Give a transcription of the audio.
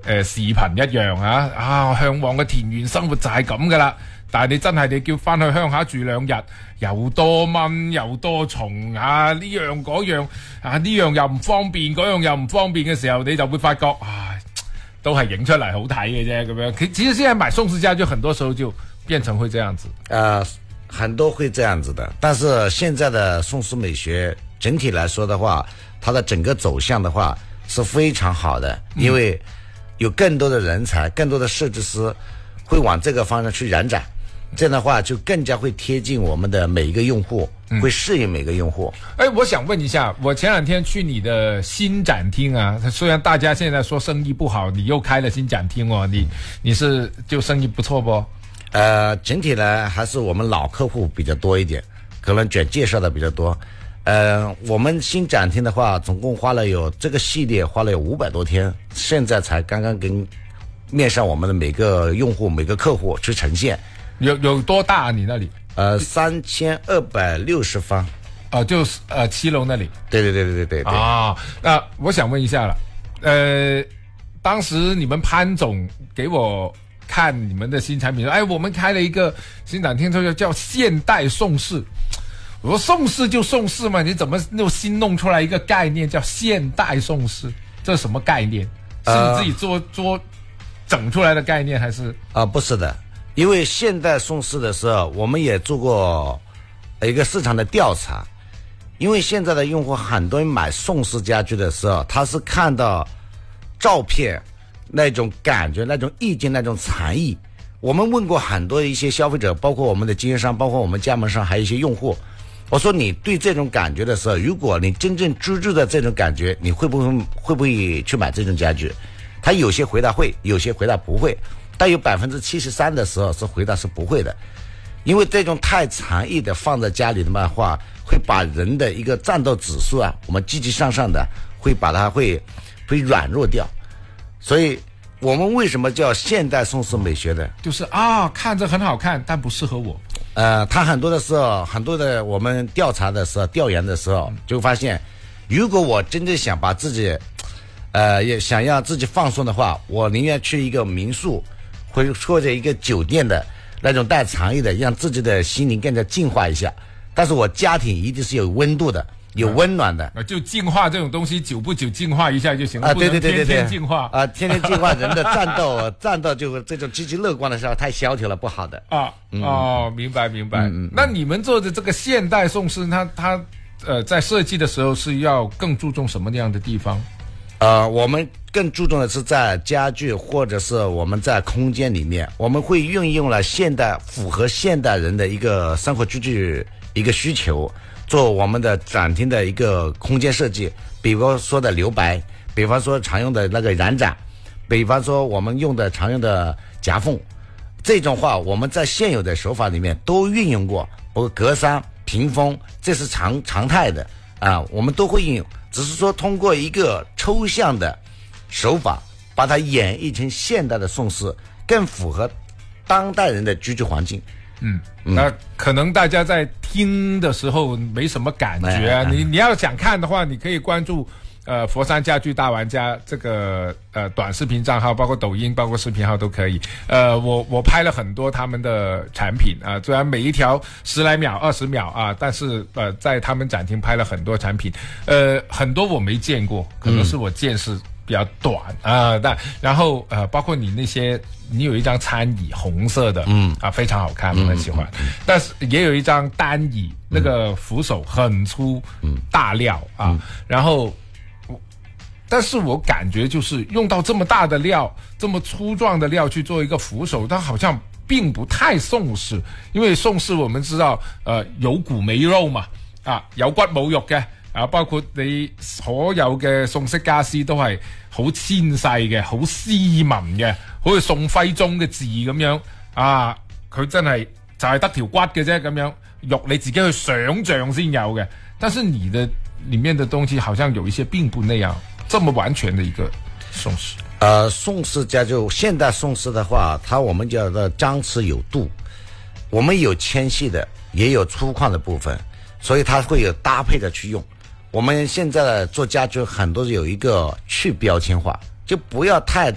視頻一樣啊，向往嘅田園生活就係咁噶啦。但係你真係你叫翻去鄉下住2日，又多蚊又多蟲啊，呢樣嗰樣啊，呢樣又唔方便，嗰樣又唔方便嘅時候，你就會發覺都係影出嚟好睇嘅啫咁樣。其實現在買宋氏家具很多時候就變成會這樣子。 很多會這樣子的，但是現在的宋氏美學整體來說的話，它的整個走向的話是非常好的，因為有更多的人才，更多的設計師會往這個方向去延展。這樣的話就更加會貼近我們的每一個用戶，會適應每個用戶。 我想問一下，我前兩天去你的新展廳啊，雖然大家現在說生意不好，你又開了新展廳哦，你是就生意不錯不？ 整體呢還是我們老客戶比較多一點，可能介紹的比較多。我們新展廳的話，總共花了這個系列花了有500多天，現在才剛剛跟面上我們的每個用戶、每個客戶去呈現。 有多大啊？你那裡 ？3260方。 就是7樓那裡。 對。 那我想問一下了，當時你們潘總給我看你們的新產品，我們開了一個新展廳，叫現代宋氏。我說宋氏就宋氏嘛，你怎麼又新弄出來一個概念叫現代宋氏？這是什麼概念？是你自己做整出來的概念還是？ 不是的。因為現代宋氏的時候，我們也做過一個市場的調查。因為現在的用戶很多人買宋氏家具的時候，他是看到照片那種感覺、那種意境、那種禪意。我們問過很多一些消費者，包括我們的經銷商，包括我們加盟商，還有一些用戶。我說你對這種感覺的時候，如果你真正居住的這種感覺，你會不會去買這種家具？他有些回答會，有些回答不會。但有73%的時候是回答是不會的，因為這種太禪意的放在家裡的話，會把人的一個戰鬥指數我們積極向上的會把它會軟弱掉。所以我們為什麼叫現代宋氏美學的？ 就是看着很好看，但不適合我。 他很多的時候，很多的我們調查的時候、調研的時候，就發現，如果我真正想把自己，也想讓自己放鬆的話，我寧願去一個民宿。或者一個酒店的那種帶禪意的，讓自己的心靈更加淨化一下。但是我家庭一定是有溫度的，有溫暖的。 就淨化這種東西，久不久淨化一下就行了。 對， 天天淨化天天淨化人的戰鬥就這種積極樂觀的時候太蕭條了，不好的。 明白。那你們做的這個現代宋氏，它在設計的時候是要更注重什麼樣的地方？ 我們更注重的是在家具或者是我們在空間裡面，我們會運用了符合現代人的一個生活居住一個需求，做我們的展廳的一個空間設計。比方說的留白，比方說常用的那個燃展，比方說我們常用的夾縫，這種話我們在現有的手法裡面都運用過，包括格柵、屏風，這是常態的我們都會運用。只是說通過一個抽象的手法把它演繹成現代的宋氏，更符合當代人的居住環境。 那可能大家在聽的時候沒什麼感覺你要想看的話，你可以關注佛山家具大玩家這個短視頻賬號，包括抖音，包括視頻號都可以。我拍了很多他們的產品雖然每一條10來秒、20秒但是在他們展廳拍了很多產品。很多我沒見過，可能是我見識比較短然後包括你那些，你有一張餐椅紅色的非常好看，我很喜歡。但是也有一張單椅，那個扶手很粗，大料然後但是我感覺就是用到這麼大的料，這麼粗壯的料去做一個扶手，它好像並不太宋氏。因為宋氏我們知道有骨沒肉嘛，有骨冇肉嘅包括你所有嘅宋式家私都係好纖細嘅，好斯文嘅，好似宋徽宗嘅字咁樣佢真係就係得條骨嘅啫咁樣，肉你自己去想象先有嘅。但是你的裡面的東西好像有一些並不那樣這麼完全的一個宋氏。 宋氏家就現代宋氏的話，我們叫做張弛有度，我們有纖細的，也有粗獷的部分，所以它會有搭配的去用。我們現在做家具很多有一個去標籤化，就不要太